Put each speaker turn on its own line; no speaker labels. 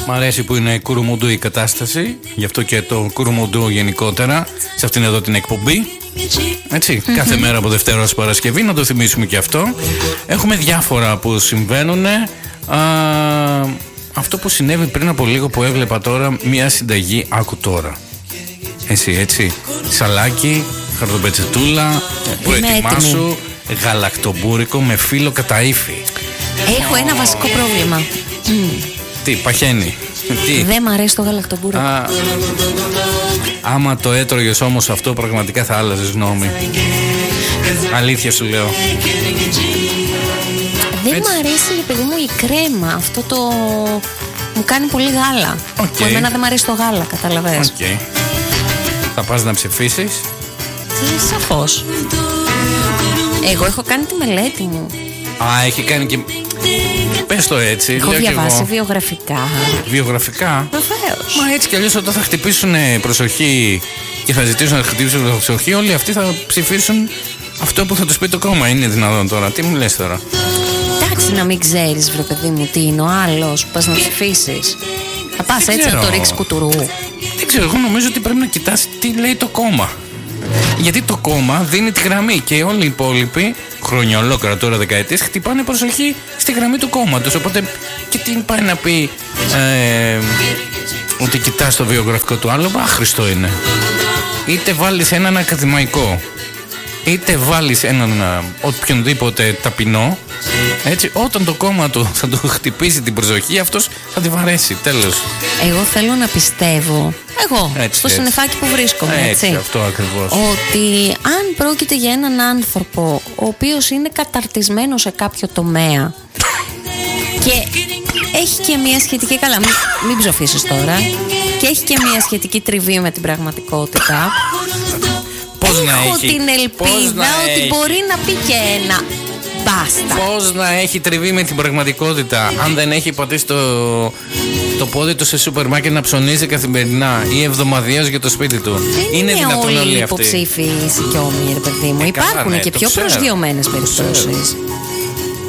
Μ' αρέσει που είναι κουρουμουντού η κατάσταση. Γι' αυτό και το κουρουμουντού γενικότερα σε αυτήν εδώ την εκπομπή. Έτσι, κάθε μέρα από Δευτέρα ως Παρασκευή. Να το θυμίσουμε και αυτό. Έχουμε διάφορα που συμβαίνουν. Αυτό που συνέβη πριν από λίγο που έβλεπα τώρα, μια συνταγή, άκου τώρα. Έτσι, σαλάκι, χαρτοπετσετούλα, προετοιμάσου γαλακτομπούρικο με φύλλο κατά ύφη.
Έχω ένα βασικό πρόβλημα.
Τι, παχαίνει?
Δεν μ' αρέσει το γαλακτομπούρικο.
Άμα το έτρωγες όμως αυτό, πραγματικά θα άλλαζες γνώμη. Αλήθεια σου λέω.
Δεν μ' αρέσει, παιδί μου, η κρέμα. Αυτό το... μου κάνει πολύ γάλα. Που εμένα δεν μ' αρέσει το γάλα, καταλαβαίνεις.
Θα πας να ψηφίσεις?
Σαφώς. Εγώ έχω κάνει τη μελέτη μου.
Έχει κάνει και... Πες το έτσι.
Έχω διαβάσει βιογραφικά.
Βιογραφικά?
Βεβαίως.
Μα έτσι κι αλλιώς όταν θα χτυπήσουν προσοχή και θα ζητήσουν να χτυπήσουν προσοχή, όλοι αυτοί θα ψηφίσουν αυτό που θα τους πει το κόμμα. Είναι δυνατόν τώρα? Τι μου λες τώρα?
Εντάξει, να μην ξέρεις, βρε παιδί μου, τι είναι ο άλλος που πας να ψηφίσεις. Θα πας έτσι να το ρίξεις κουτουρού?
Δεν ξέρω, εγώ νομίζω ότι πρέπει να κοιτάς τι λέει το κόμμα. Γιατί το κόμμα δίνει τη γραμμή και όλοι οι υπόλοιποι, χρόνια ολόκληρα τώρα, δεκαετίες, χτυπάνε προσοχή στη γραμμή του κόμματος. Οπότε και τι πάει να πει ότι κοιτάς το βιογραφικό του άλλου? Άχρηστο είναι. Είτε βάλεις έναν ακαδημαϊκό, είτε βάλεις έναν οποιονδήποτε ταπεινό, έτσι, όταν το κόμμα του θα του χτυπήσει την προσοχή, αυτός θα τη βαρέσει, τέλος.
Εγώ θέλω να πιστεύω, στο συννεφάκι που βρίσκομαι, έτσι,
αυτό ακριβώς,
ότι αν πρόκειται για έναν άνθρωπο ο οποίος είναι καταρτισμένος σε κάποιο τομέα και έχει και μια σχετική, καλά, μην ψοφήσεις τώρα, και έχει και μια σχετική τριβή με την πραγματικότητα, έχω την ελπίδα ότι μπορεί να πει και ένα μπάστα.
Πώς να έχει τριβή με την πραγματικότητα αν δεν έχει πατήσει το πόδι του σε σούπερ μάρκετ να ψωνίζει καθημερινά ή εβδομαδιαίως για το σπίτι του?
Είναι δυνατόν όλοι οι υποψήφοι σικιόμοι, ρε παιδί μου? Υπάρχουν και πιο προσγειωμένες περιπτώσεις.